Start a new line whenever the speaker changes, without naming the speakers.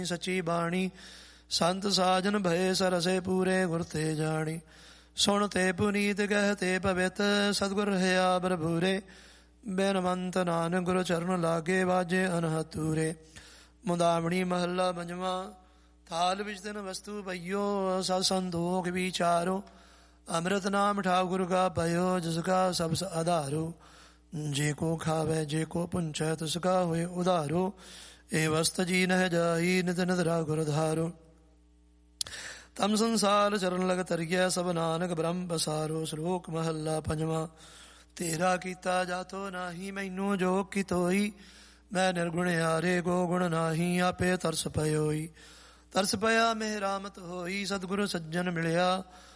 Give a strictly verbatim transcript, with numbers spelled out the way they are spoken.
ਸੱਚੀ ਬਾਣੀ ਸੰਤ ਸਾਜਨ ਭਏ ਸਰਸੇ ਪੂਰੇ ਗੁਰ ਤੇ ਜਾਣੀ। ਸੁਣ ਤੇ ਪੁਨੀਤ ਗਹਿ ਤੇ ਪਵਿੱਤ ਸਤਿਗੁਰ ਰਹਾ ਬਰਭੂਰੇ। ਬੇਨਵੰਤ ਨਾਨਕ ਗੁਰ ਚਰਨ ਲਾਗੇ ਵਾਜੇ ਅਨਹਤੂਰੇ। ਮੁਦਾਮਣੀ ਮਹੱਲਾ ਪੰਜਵਾਂ। ਥਾਲ ਵਿੱਚ ਤਿਨ ਵਸਤੂ ਪਈਓ ਸਤ ਸੰਤੋਖ ਵਿਚਾਰੋ। ਅੰਮ੍ਰਿਤ ਨਾਮ ਠਾਕੁਰ ਕਾ ਪਇਓ ਜਿਸ ਕਾ ਸਬਸ ਆਧਾਰੋ। ਜੇ ਕੋ ਖਾਵੇ ਜੇ ਕੋ ਪੁੰਚੈ ਤਿਸ ਕਾ ਹੋਏ ਉਧਾਰੋ। ਇਹ ਵਸਤ ਜੀ ਨਹਿ ਜਾਈ ਨਿਤ ਨਿਦਰਾ ਗੁਰ ਧਾਰੋ। ਤਮ ਸੰਸਾਰ ਚਰਨ ਲਗ ਤਰੀਐ ਸਭ ਨਾਨਕ ਬ੍ਰਹਮ ਬਸਾਰੋ। ਸ਼ਲੋਕ ਮਹੱਲਾ ਪੰਜਵਾਂ। ਤੇਰਾ ਕੀਤਾ ਜਾਤੋ ਨਾਹੀ ਮੈਨੂੰ ਜੋ ਕੀ ਤੋਈ। ਮੈਂ ਨਿਰਗੁਣ ਹਾਰੇ ਕੋ ਗੁਣ ਨਾਹੀ ਆਪੇ ਤਰਸ ਪਇਓਈ। ਤਰਸ ਪਿਆ ਮੇਹ ਰਾਮਤ ਹੋਈ ਸਤਿਗੁਰ ਸੱਜਣ ਮਿਲਿਆ।